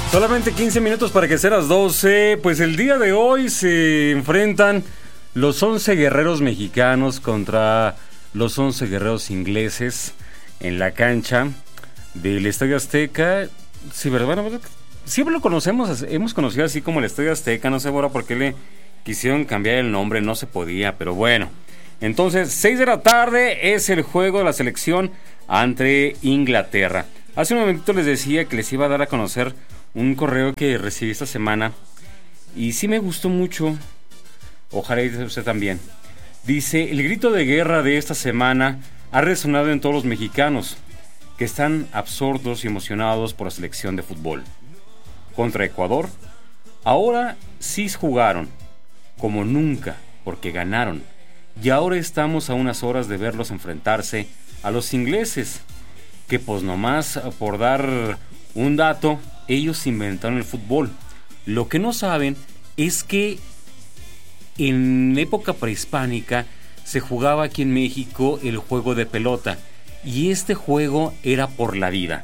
Solamente 15 minutos para que sean las 12. Pues el día de hoy se enfrentan los 11 guerreros mexicanos contra los 11 guerreros ingleses en la cancha del Estadio Azteca. Sí, ¿verdad? Bueno, siempre lo conocemos, hemos conocido así como el Estadio Azteca. No sé ahora por qué le quisieron cambiar el nombre, no se podía, pero bueno. Entonces, 6 de la tarde es el juego de la selección ante Inglaterra. Hace un momentito les decía que les iba a dar a conocer un correo que recibí esta semana y sí me gustó mucho. Ojalá y usted también. Dice: el grito de guerra de esta semana ha resonado en todos los mexicanos que están absortos y emocionados por la selección de fútbol. Contra Ecuador, ahora sí jugaron como nunca porque ganaron. Y ahora estamos a unas horas de verlos enfrentarse a los ingleses, que pues nomás por dar un dato, ellos inventaron el fútbol. Lo que no saben es que en época prehispánica se jugaba aquí en México el juego de pelota, y este juego era por la vida.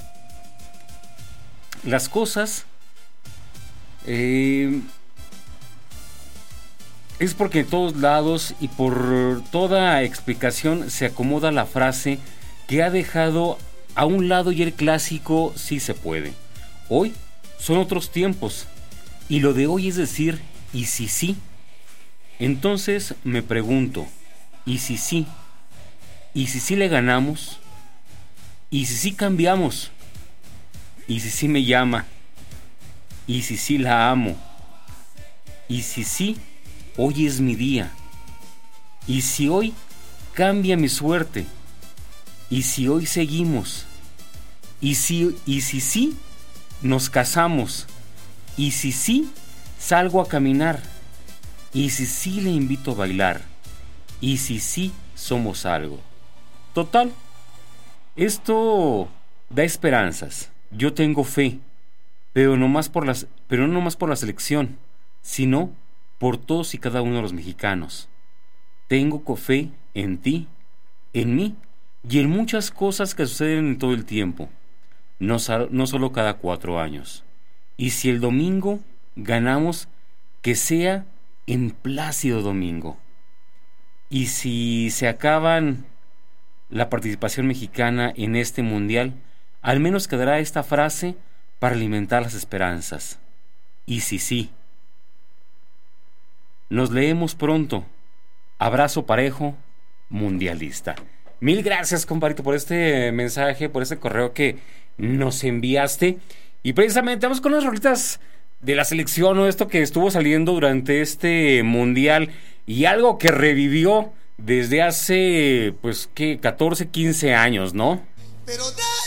Las cosas es porque en todos lados y por toda explicación se acomoda la frase que ha dejado a un lado y el clásico sí se puede. Hoy son otros tiempos y lo de hoy es decir, ¿y si sí? Entonces me pregunto, ¿y si sí? ¿Y si sí le ganamos? ¿Y si sí cambiamos? ¿Y si sí me llama? ¿Y si sí la amo? ¿Y si sí? Hoy es mi día. ¿Y si hoy cambia mi suerte? ¿Y si hoy seguimos? ¿Y si sí nos casamos? ¿Y si sí salgo a caminar? ¿Y si sí le invito a bailar? ¿Y si sí somos algo? Total, esto da esperanzas. Yo tengo fe, pero no más por la selección, sino por todos y cada uno de los mexicanos. Tengo fe en ti, en mí y en muchas cosas que suceden en todo el tiempo, no solo cada 4 años. Y si el domingo ganamos, que sea en Plácido Domingo. Y si se acaban la participación mexicana en este mundial, al menos quedará esta frase para alimentar las esperanzas. Y si sí. Nos leemos pronto. Abrazo parejo, mundialista. Mil gracias, compadrito, por este mensaje, por este correo que nos enviaste. Y precisamente vamos con las rolitas de la selección, o esto que estuvo saliendo durante este mundial y algo que revivió desde hace, pues, ¿qué? 14, 15 años, ¿no? Pero